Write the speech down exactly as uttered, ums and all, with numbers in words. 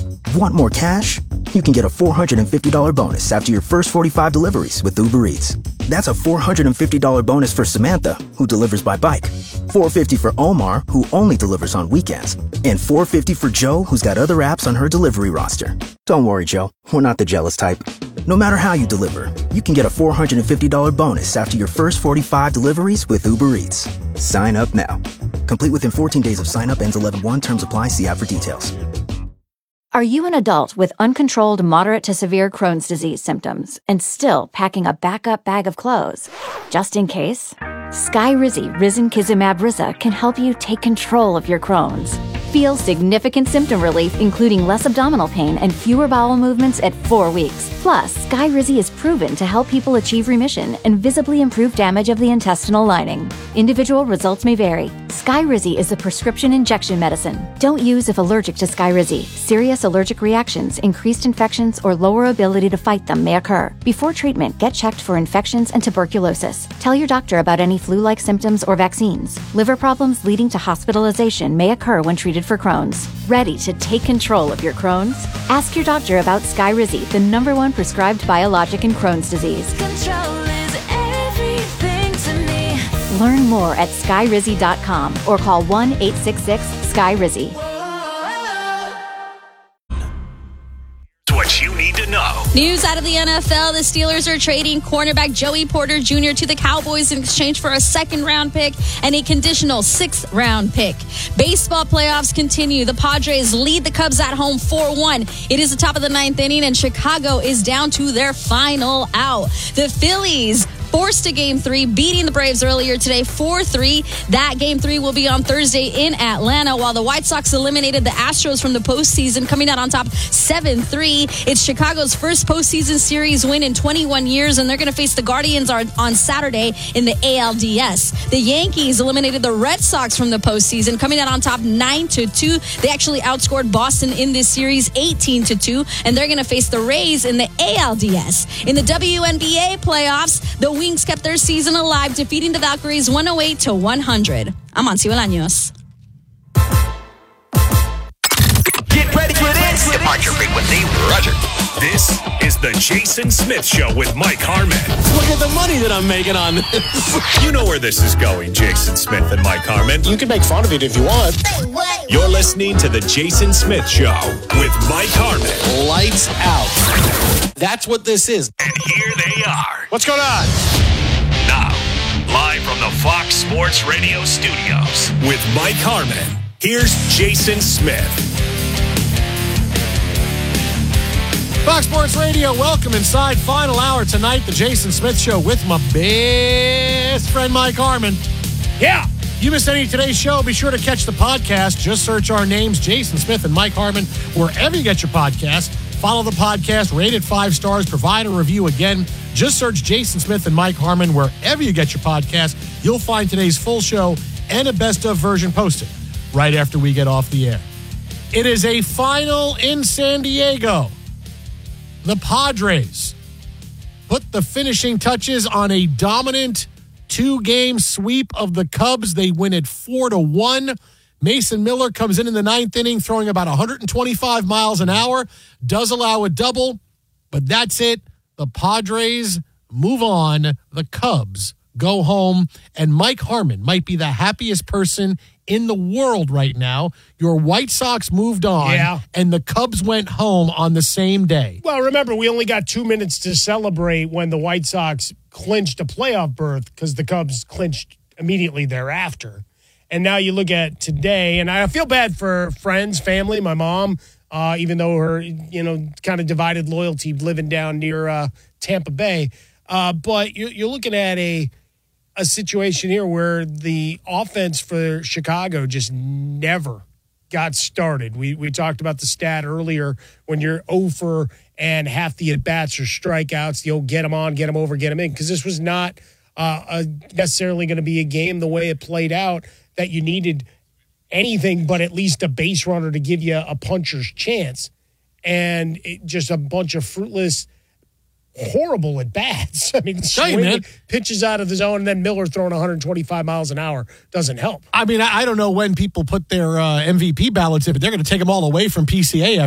Want more cash? You can get a four hundred fifty dollars bonus after your first forty-five deliveries with Uber Eats. That's a four hundred fifty dollars bonus for Samantha, who delivers by bike. four hundred fifty dollars for Omar, who only delivers on weekends. And four hundred fifty dollars for Joe, who's got other apps on her delivery roster. Don't worry, Joe. We're not the jealous type. No matter how you deliver, you can get a four hundred fifty dollars bonus after your first forty-five deliveries with Uber Eats. Sign up now. Complete within fourteen days of sign up, ends eleven one. Terms apply. See app for details. Are you an adult with uncontrolled moderate to severe Crohn's disease symptoms and still packing a backup bag of clothes? Just in case, Skyrizi Risankizumab Riza can help you take control of your Crohn's. Feel significant symptom relief, including less abdominal pain and fewer bowel movements at four weeks. Plus, Skyrizi is proven to help people achieve remission and visibly improve damage of the intestinal lining. Individual results may vary. Skyrizi is a prescription injection medicine. Don't use if allergic to Skyrizi. Serious allergic reactions, increased infections, or lower ability to fight them may occur. Before treatment, get checked for infections and tuberculosis. Tell your doctor about any flu-like symptoms or vaccines. Liver problems leading to hospitalization may occur when treated for Crohn's. Ready to take control of your Crohn's? Ask your doctor about Skyrizi, the number one prescribed biologic in Crohn's disease. Control is everything to me. Learn more at skyrizi dot com or call one eight six six Skyrizi. What you need to know. News out of the N F L. The Steelers are trading cornerback Joey Porter Junior to the Cowboys in exchange for a second-round pick and a conditional sixth-round pick. Baseball playoffs continue. The Padres lead the Cubs at home four one. It is the top of the ninth inning, and Chicago is down to their final out. The Phillies forced to game three, beating the Braves earlier today four three. That game three will be on Thursday in Atlanta, while the White Sox eliminated the Astros from the postseason, coming out on top seven three. It's Chicago's first postseason series win in twenty-one years, and they're going to face the Guardians on, on Saturday in the A L D S. The Yankees eliminated the Red Sox from the postseason, coming out on top nine to two. They actually outscored Boston in this series eighteen to two, and they're going to face the Rays in the A L D S. In the W N B A playoffs, the Wings kept their season alive, defeating the Valkyries one oh eight to one hundred. I'm Ansi Bolaños. Get ready for this. Departure frequency, Roger. This is the Jason Smith Show with Mike Harmon. Look at the money that I'm making on this. You know where this is going, Jason Smith and Mike Harmon. You can make fun of it if you want. You're listening to the Jason Smith Show with Mike Harmon. Lights out. That's what this is. And here they are. What's going on? Now, live from the Fox Sports Radio studios with Mike Harmon, here's Jason Smith. Fox Sports Radio, welcome inside final hour tonight, the Jason Smith Show with my best friend Mike Harmon. Yeah, you missed any of today's show, be sure to catch the podcast. Just search our names, Jason Smith and Mike Harmon, wherever you get your podcast. Follow the podcast, rate it five stars, provide a review again. Just search Jason Smith and Mike Harmon wherever you get your podcast. You'll find today's full show and a best-of version posted right after we get off the air. It is a final in San Diego. The Padres put the finishing touches on a dominant two-game sweep of the Cubs. They win it four to one. Mason Miller comes in in the ninth inning, throwing about one hundred twenty-five miles an hour, does allow a double, but that's it. The Padres move on. The Cubs go home, and Mike Harmon might be the happiest person in the world right now. Your White Sox moved on, yeah. and the Cubs went home on the same day. Well, remember, we only got two minutes to celebrate when the White Sox clinched a playoff berth because the Cubs clinched immediately thereafter. And now you look at today, and I feel bad for friends, family, my mom, uh, even though her, you know, kind of divided loyalty living down near uh, Tampa Bay. Uh, but you're, you're looking at a a situation here where the offense for Chicago just never got started. We we talked about the stat earlier when you're over and half the at-bats are strikeouts, the old get them on, get them over, get them in, because this was not uh, a, necessarily going to be a game the way it played out that you needed anything but at least a base runner to give you a puncher's chance. And it, just a bunch of fruitless, horrible at bats. I mean, swinging pitches out of the zone, and then Miller throwing one hundred twenty-five miles an hour doesn't help. I mean, I don't know when people put their uh, M V P ballots in, but they're going to take them all away from P C A after